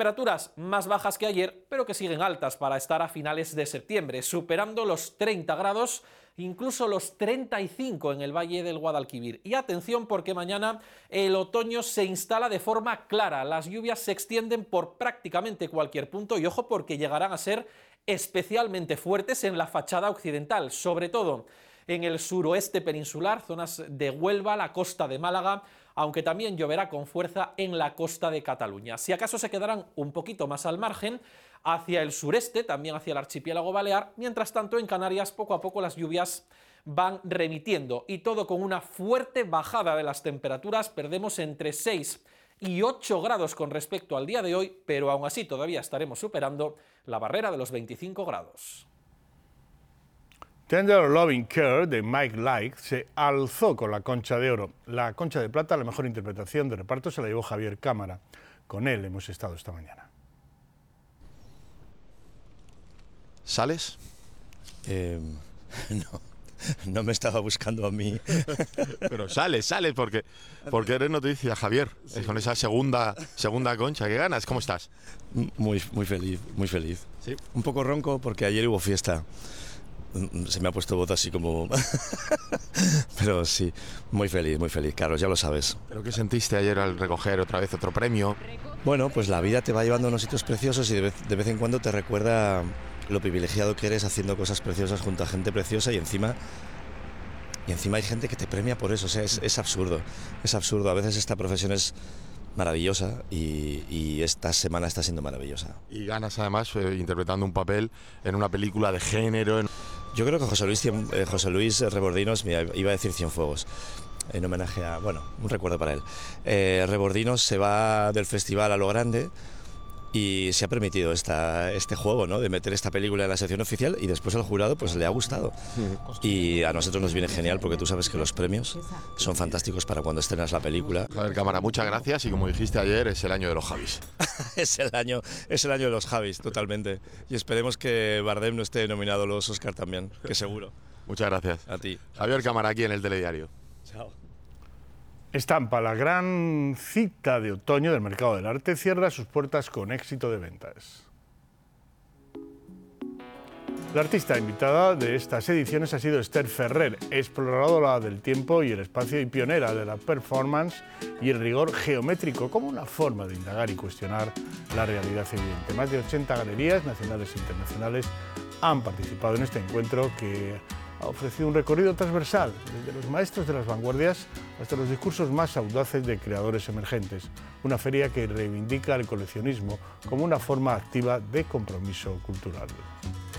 Temperaturas más bajas que ayer, pero que siguen altas para estar a finales de septiembre, superando los 30 grados, incluso los 35 en el Valle del Guadalquivir. Y atención, porque mañana el otoño se instala de forma clara. Las lluvias se extienden por prácticamente cualquier punto y ojo, porque llegarán a ser especialmente fuertes en la fachada occidental, sobre todo en el suroeste peninsular, zonas de Huelva, la costa de Málaga, aunque también lloverá con fuerza en la costa de Cataluña. Si acaso se quedarán un poquito más al margen, hacia el sureste, también hacia el archipiélago balear. Mientras tanto, en Canarias, poco a poco las lluvias van remitiendo y todo con una fuerte bajada de las temperaturas. Perdemos entre 6 y 8 grados con respecto al día de hoy, pero aún así todavía estaremos superando la barrera de los 25 grados. Tender Loving Care de Mike Like se alzó con la Concha de Oro. La Concha de Plata, la mejor interpretación de reparto, se la llevó Javier Cámara. Con él hemos estado esta mañana. ¿Sales? No me estaba buscando a mí. Pero sales, porque eres noticia, Javier. Sí. Con esa segunda Concha que ganas. ¿Cómo estás? Muy feliz, muy feliz. ¿Sí? Un poco ronco porque ayer hubo fiesta. Se me ha puesto voz así como... Pero sí, muy feliz, Carlos, ya lo sabes. ¿Pero qué sentiste ayer al recoger otra vez otro premio? Bueno, pues la vida te va llevando a unos sitios preciosos y de vez en cuando te recuerda lo privilegiado que eres haciendo cosas preciosas junto a gente preciosa y encima hay gente que te premia por eso. O sea, es absurdo, A veces esta profesión es maravillosa y esta semana está siendo maravillosa. Y ganas además interpretando un papel en una película de género. Yo creo que José Luis Rebordinos, mira, iba a decir Cienfuegos, en homenaje a, bueno, un recuerdo para él. Rebordinos se va del festival a lo grande y se ha permitido este juego, ¿no?, de meter esta película en la sección oficial y después al jurado pues le ha gustado. Y a nosotros nos viene genial porque tú sabes que los premios son fantásticos para cuando estrenas la película. Javier Cámara, muchas gracias y como dijiste ayer, es el año de los Javis. es el año de los Javis, totalmente. Y esperemos que Bardem no esté nominado a los Oscar también, que seguro. Muchas gracias. A ti. Javier Cámara, aquí en el Telediario. Chao. Estampa, la gran cita de otoño del mercado del arte, cierra sus puertas con éxito de ventas. La artista invitada de estas ediciones ha sido Esther Ferrer, exploradora del tiempo y el espacio y pionera de la performance y el rigor geométrico como una forma de indagar y cuestionar la realidad evidente. Más de 80 galerías nacionales e internacionales han participado en este encuentro que ha ofrecido un recorrido transversal, desde los maestros de las vanguardias hasta los discursos más audaces de creadores emergentes. Una feria que reivindica el coleccionismo como una forma activa de compromiso cultural.